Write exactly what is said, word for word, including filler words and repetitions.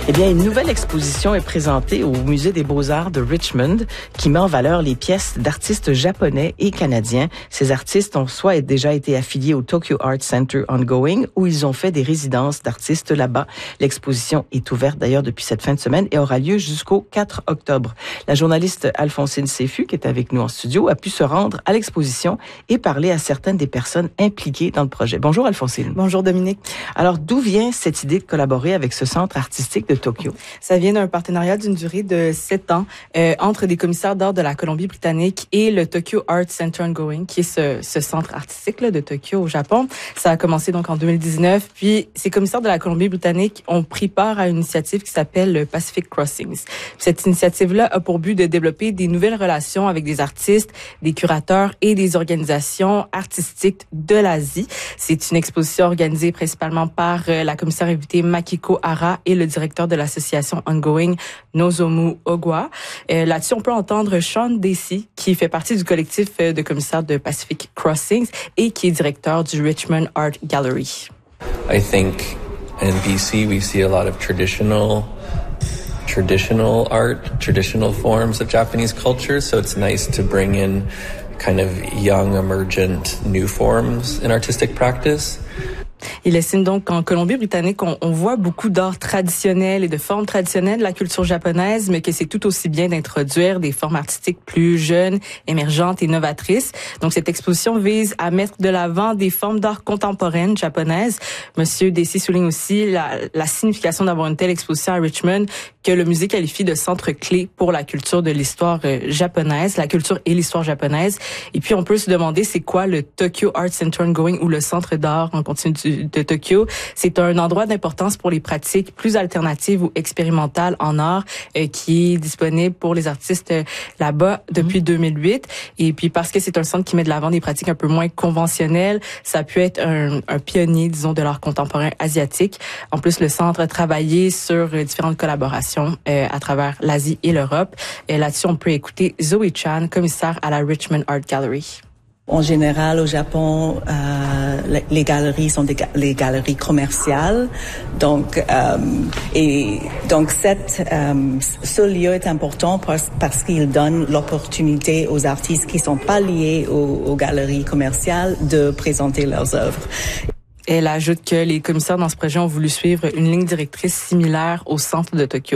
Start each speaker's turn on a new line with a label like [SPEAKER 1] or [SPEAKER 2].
[SPEAKER 1] Eh bien, une nouvelle exposition est présentée au Musée des Beaux-Arts de Richmond qui met en valeur les pièces d'artistes japonais et canadiens. Ces artistes ont soit déjà été affiliés au Tokyo Art Center Ongoing ou ils ont fait des résidences d'artistes là-bas. L'exposition est ouverte d'ailleurs depuis cette fin de semaine et aura lieu jusqu'au quatre octobre. La journaliste Alphonsine Seyfu, qui est avec nous en studio, a pu se rendre à l'exposition et parler à certaines des personnes impliquées dans le projet. Bonjour Alphonsine.
[SPEAKER 2] Bonjour Dominique.
[SPEAKER 1] Alors, d'où vient cette idée de collaborer avec ce centre artistique de Tokyo?
[SPEAKER 2] Ça vient d'un partenariat d'une durée de sept ans euh, entre des commissaires d'art de la Colombie-Britannique et le Tokyo Art Center Ongoing, qui est ce, ce centre artistique là, de Tokyo au Japon. Ça a commencé donc en deux mille dix-neuf. Puis ces commissaires de la Colombie-Britannique ont pris part à une initiative qui s'appelle le Pacific Crossings. Cette initiative-là a pour but de développer des nouvelles relations avec des artistes, des curateurs et des organisations artistiques de l'Asie. C'est une exposition organisée principalement par euh, la commissaire invitée Makiko Hara et le directeur de l'association Ongoing, Nozomu Ogwa. Euh, là-dessus, on peut entendre Sean Dacey, qui fait partie du collectif de commissaires de Pacific Crossings et qui est directeur du Richmond Art Gallery.
[SPEAKER 3] I think in B C we see a lot of traditional traditional art, traditional forms of Japanese culture, so it's nice to bring in kind of young, emergent, new forms in artistic practice.
[SPEAKER 2] Il estime donc qu'en Colombie-Britannique, on, on voit beaucoup d'art traditionnel et de formes traditionnelles de la culture japonaise, mais que c'est tout aussi bien d'introduire des formes artistiques plus jeunes, émergentes et novatrices. Donc, cette exposition vise à mettre de l'avant des formes d'art contemporaines japonaises. Monsieur Dacey souligne aussi la, la signification d'avoir une telle exposition à Richmond que le musée qualifie de centre clé pour la culture de l'histoire euh, japonaise, la culture et l'histoire japonaise. Et puis, on peut se demander c'est quoi le Tokyo Art Center Ongoing ou le centre d'art en continu du de Tokyo. C'est un endroit d'importance pour les pratiques plus alternatives ou expérimentales en art euh, qui est disponible pour les artistes euh, là-bas depuis mmh. deux mille huit. Et puis parce que c'est un centre qui met de l'avant des pratiques un peu moins conventionnelles, ça peut être un, un pionnier, disons, de l'art contemporain asiatique. En plus, le centre a travaillé sur euh, différentes collaborations euh, à travers l'Asie et l'Europe. Et là-dessus, on peut écouter Zoe Chan, commissaire à la Richmond Art Gallery.
[SPEAKER 4] En général, au Japon, euh, les galeries sont des ga- les galeries commerciales. Donc, euh, et donc cette, euh, ce lieu est important parce, parce qu'il donne l'opportunité aux artistes qui sont pas liés aux, aux galeries commerciales de présenter leurs œuvres.
[SPEAKER 2] Elle ajoute que les commissaires dans ce projet ont voulu suivre une ligne directrice similaire au centre de Tokyo.